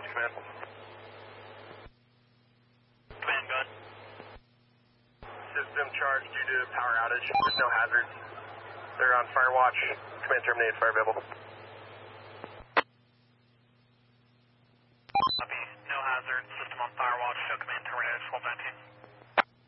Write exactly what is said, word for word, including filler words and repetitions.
Firewatch Command. Command, go ahead. System charged due to power outage. There's no hazards. They're on Firewatch. Command terminated. Fire available. Copy. No hazard. System on Firewatch. Show command terminated. twelve nineteen.